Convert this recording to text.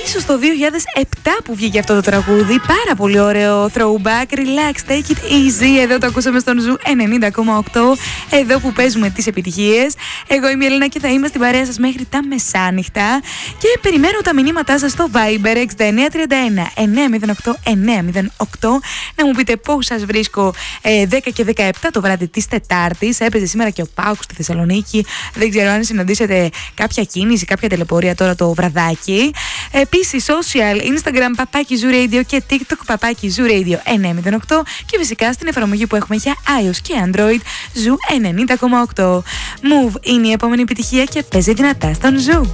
ίσως το 2007 που βγήκε αυτό το τραγούδι. Πάρα πολύ ωραίο throwback. Relax, take it easy. Εδώ το ακούσαμε στον Ζου 90,8. Εδώ που παίζουμε τις επιτυχίες. Εγώ είμαι η Ελένα και θα είμαι στην παρέα σας μέχρι τα μεσάνυχτα. Και περιμένω τα μηνύματά σας στο Viber 6931 908 908. Να μου πείτε πώς σας βρίσκω 10 και 17 το βράδυ της Τετάρτης. Έπαιζε σήμερα και ο ΠΑΟΚ στη Θεσσαλονίκη. Δεν ξέρω αν συναντήσετε κάποια κίνηση, κάποια τελεπορία τώρα το βραδάκι. Επίσης, social, Instagram παπάκι Zoo Radio και TikTok παπάκι Zoo Radio 908. Και φυσικά στην εφαρμογή που έχουμε για iOS και Android Zoo 90,8. Move είναι η επόμενη επιτυχία και παίζει δυνατά στον Zoo.